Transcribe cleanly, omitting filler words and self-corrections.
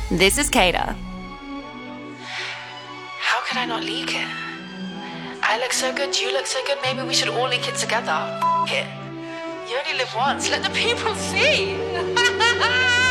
This is Kata. How could I not leak it? I look so good, you look so good, maybe we should all leak it together. F it. You only live once, let the people see.